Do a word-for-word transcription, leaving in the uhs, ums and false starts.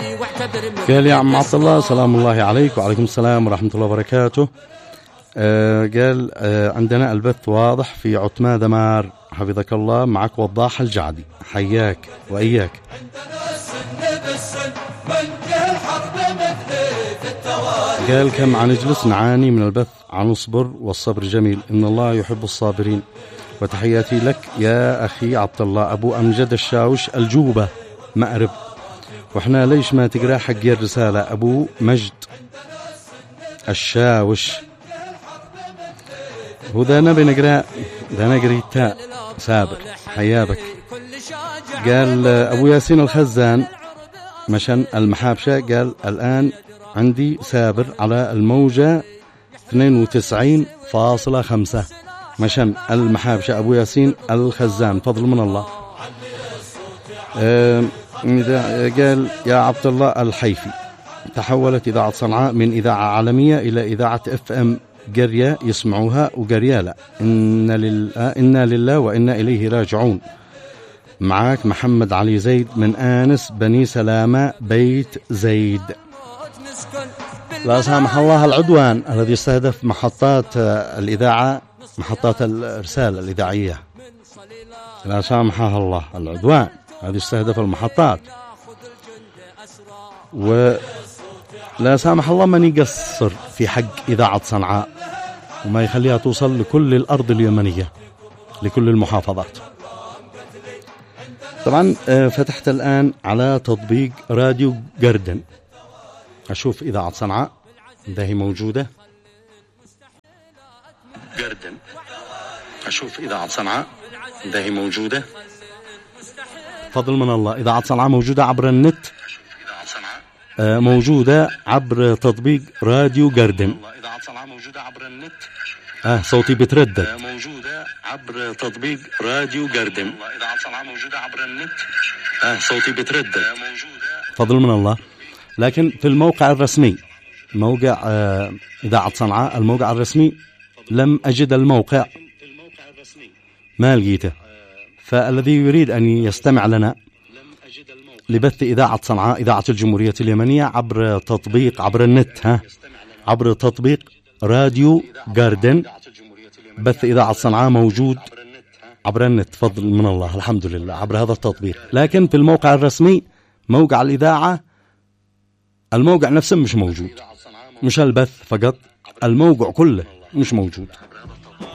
قال يا عم عبد الله سلام الله عليك وعليكم السلام ورحمة الله وبركاته. آه قال آه عندنا البث واضح في عتمة دمار، حفظك الله، معك وضاح الجعدي، حياك وإياك. قال كم عن نجلس نعاني من البث، عن اصبر والصبر جميل، إن الله يحب الصابرين. وتحياتي لك يا أخي عبد الله، أبو أمجد الشاوش الجوبة مأرب. وإحنا ليش ما تقرأ حقي الرسالة؟ أبو مجد الشاوش هو ذا نبي نقرأ، ذا نقرأ تاء سابر، حيابك. قال أبو ياسين الخزان مشان المحابشة، قال الآن عندي سابر على الموجة اثنين وتسعين فاصلة خمسة مشان المحابشة. أبو ياسين الخزان فضل من الله. أه قال يا عبد الله الحيفي، تحولت إذاعة صنعاء من إذاعة عالمية إلى إذاعة اف ام قرية يسمعوها وقرية لا. إن لله, إنا لله وإنا إليه راجعون. معاك محمد علي زيد من آنس بني سلامة بيت زيد. لا سامح الله العدوان الذي يستهدف محطات الإذاعة، محطات الإرسال الإذاعية، لا سامحها الله العدوان الذي يستهدف المحطات. ولا سامح الله من يقصر في حق إذاعة صنعاء وما يخليها توصل لكل الأرض اليمنية، لكل المحافظات. طبعا فتحت الآن على تطبيق راديو جردن، أشوف إذاعة صنعاء إذا هي موجودة. جردن، أشوف إذاعة صنعاء إذا هي موجودة. فضل من الله، إذاعة صنعاء موجودة عبر النت، موجودة عبر تطبيق راديو جردن. إذاعة صنعاء موجودة عبر النت. آه صوتي بتردد. موجودة عبر تطبيق راديو جردن. إذاعة صنعاء موجودة عبر النت. آه صوتي بتردد. فضل من الله. لكن في الموقع الرسمي، موقع آه إذاعة صنعاء، الموقع الرسمي لم أجد الموقع، ما لقيته. فالذي يريد أن يستمع لنا لبث إذاعة صنعاء إذاعة الجمهورية اليمنية عبر تطبيق عبر النت، ها عبر تطبيق راديو جاردن، بث إذاعة صنعاء موجود عبر النت فضل من الله الحمد لله عبر هذا التطبيق. لكن في الموقع الرسمي موقع الإذاعة، الموقع نفسه مش موجود، مش البث فقط، الموقع كله مش موجود.